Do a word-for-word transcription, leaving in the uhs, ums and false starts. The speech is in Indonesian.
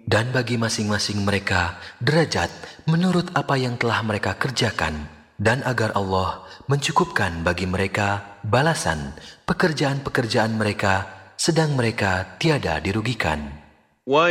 Dan bagi masing-masing mereka derajat menurut apa yang telah mereka kerjakan, dan agar Allah mencukupkan bagi mereka balasan pekerjaan-pekerjaan mereka, sedang mereka tiada dirugikan.